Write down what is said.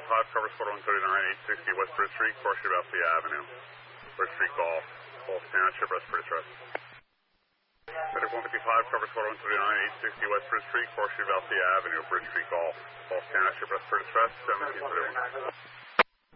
covers photo 139, 860 West Bridge Street, Corship Althea Avenue. Bridge Street Golf, Wolf Township, West Bridge Trust. Medic 155 covers photo 139, 860 West Bridge Street, Corship Althea Avenue, Bridge Street Golf, Wolf Township, West Bridge Trust, 1731.